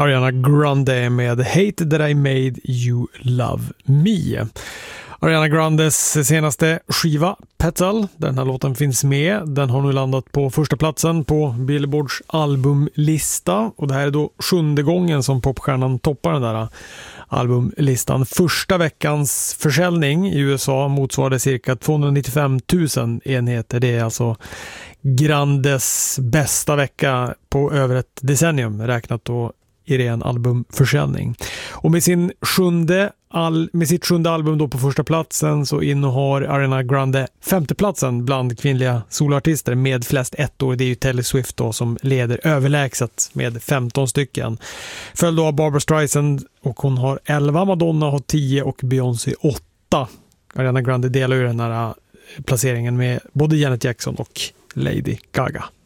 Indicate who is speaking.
Speaker 1: Ariana Grande med Hate That I Made You Love Me. Ariana Grandes senaste skiva Petal, den här låten finns med. Den har nu landat på första platsen på Billboards albumlista, och det här är då 7:e gången som popstjärnan toppar den där albumlistan. Första veckans försäljning i USA motsvarade cirka 295 000 enheter. Det är alltså Grandes bästa vecka på över ett decennium, räknat då i ren albumförsäljning. Och med sitt sjunde album då på första platsen så innehar Ariana Grande femte platsen bland kvinnliga soloartister med flest ettor. Det är ju Taylor Swift då som leder överlägset med 15 stycken. Följd då av Barbra Streisand, och hon har 11, Madonna har 10 och Beyoncé 8. Ariana Grande delar ju den här placeringen med både Janet Jackson och Lady Gaga.